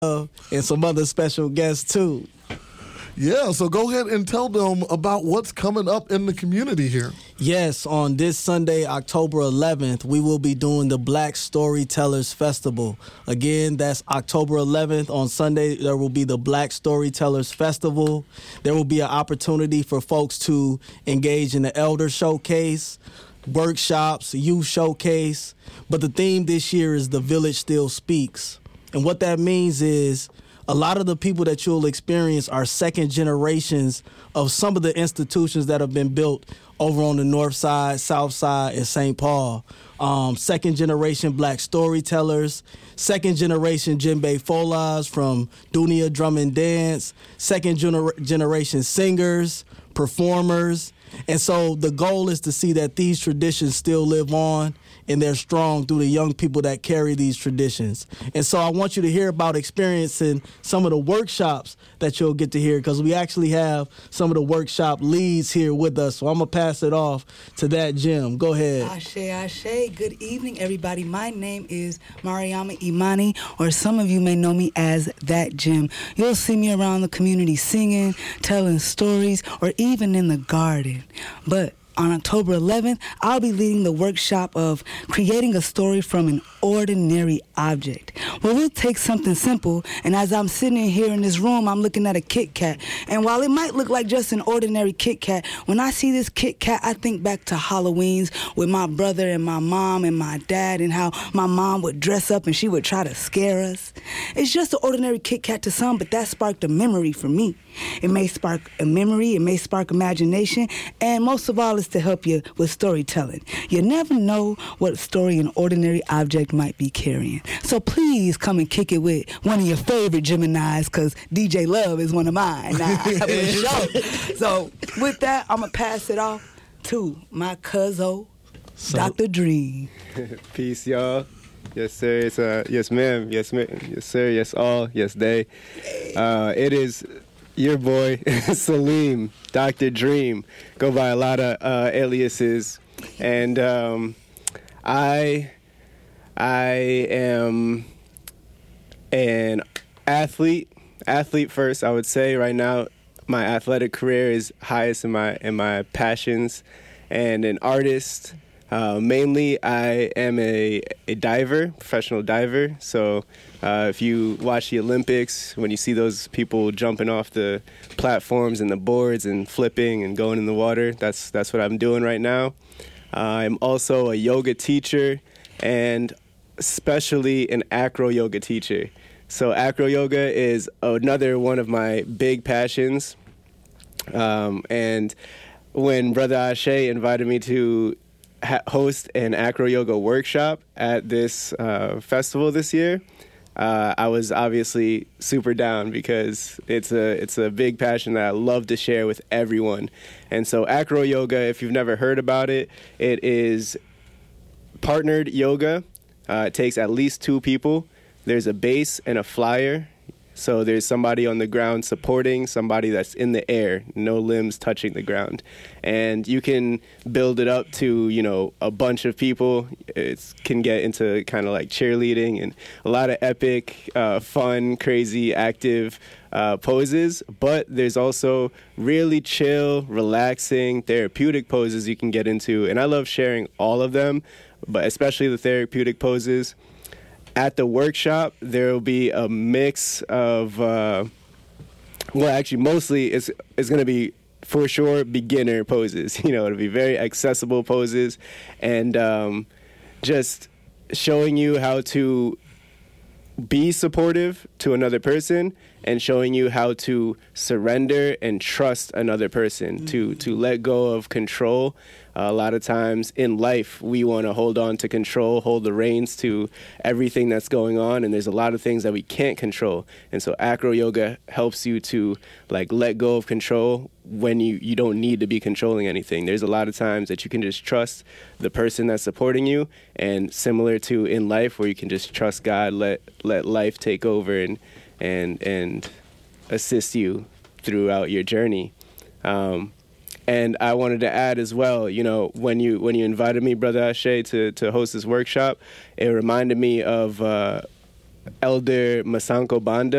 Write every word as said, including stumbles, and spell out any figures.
and some other special guests too. Yeah, so go ahead and tell them about what's coming up in the community here. Yes, on this Sunday, October eleventh, we will be doing the Black Storytellers Festival. Again, that's October eleventh. On Sunday, there will be the Black Storytellers Festival. There will be an opportunity for folks to engage in the Elder Showcase, workshops, youth showcase. But the theme this year is The Village Still Speaks. And what that means is a lot of the people that you'll experience are second generations of some of the institutions that have been built over on the north side, south side, and Saint Paul. Um, second generation Black storytellers, second generation djembe folas from Dunia Drum and Dance, second gener- generation singers, performers. And so the goal is to see that these traditions still live on and they're strong through the young people that carry these traditions. And so I want you to hear about experiencing some of the workshops that you'll get to hear, because we actually have some of the workshop leads here with us. So I'm going to pass it off to that Jim. Go ahead. Ashe, Ashe. Good evening, everybody. My name is Mariama Imani, or some of you may know me as That Jim. You'll see me around the community singing, telling stories, or even in the garden. But on October eleventh, I'll be leading the workshop of creating a story from an ordinary object. Well, we'll take something simple, and as I'm sitting in here in this room, I'm looking at a Kit Kat. And while it might look like just an ordinary Kit Kat, when I see this Kit Kat, I think back to Halloweens with my brother and my mom and my dad, and how my mom would dress up and she would try to scare us. It's just an ordinary Kit Kat to some, but that sparked a memory for me. It may spark a memory, it may spark imagination, and most of all, it's to help you with storytelling. You never know what story an ordinary object might be carrying. So please come and kick it with one of your favorite Geminis, because D J Love is one of mine. Nah, for sure. So with that, I'm going to pass it off to my cousin, so, Doctor Dream. Peace, y'all. Yes, sir. It's, uh, yes, ma'am. Yes, ma'am. Yes, sir. Yes, all. Yes, they. Uh, it is your boy, Salim, Doctor Dream. Go by a lot of uh, aliases. And um, I, I am an athlete. Athlete first, I would say. Right now, my athletic career is highest in my in my passions. And an artist. Uh, mainly, I am a, a diver, professional diver. So uh, if you watch the Olympics, when you see those people jumping off the platforms and the boards and flipping and going in the water, that's that's what I'm doing right now. Uh, I'm also a yoga teacher, and especially an acro yoga teacher. So acro yoga is another one of my big passions. Um, and when Brother Ashe invited me to host an acro yoga workshop at this uh, festival this year, uh, I was obviously super down, because it's a it's a big passion that I love to share with everyone. And so acro yoga, if you've never heard about it, it is partnered yoga. Uh, it takes at least two people. There's a base and a flyer. So there's somebody on the ground supporting somebody that's in the air, no limbs touching the ground. And you can build it up to, you know, a bunch of people. It can get into kind of like cheerleading and a lot of epic, uh, fun, crazy, active uh, poses. But there's also really chill, relaxing, therapeutic poses you can get into. And I love sharing all of them, but especially the therapeutic poses. At the workshop, there will be a mix of, uh, well, actually, mostly it's, it's going to be, for sure, beginner poses. You know, it'll be very accessible poses, and um, just showing you how to be supportive to another person, and showing you how to surrender and trust another person, mm-hmm. to, to let go of control. Uh, a lot of times in life, we want to hold on to control, hold the reins to everything that's going on, and there's a lot of things that we can't control. And so acro yoga helps you to like let go of control when you, you don't need to be controlling anything. There's a lot of times that you can just trust the person that's supporting you, and similar to in life, where you can just trust God, let let life take over and and and assist you throughout your journey. Um, And I wanted to add as well, you know, when you when you invited me, Brother Ashe, to, to host this workshop, it reminded me of uh, Elder Masanko Banda.